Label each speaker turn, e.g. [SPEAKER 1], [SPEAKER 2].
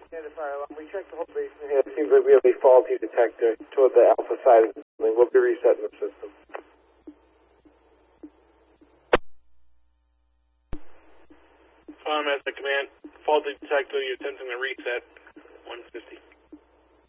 [SPEAKER 1] And the fire alarm, we checked the whole basement here. It seems like we have a faulty detector toward the alpha side of the building. We'll be resetting the system.
[SPEAKER 2] Farm as the command. Faulty detector, you're attempting to reset 150.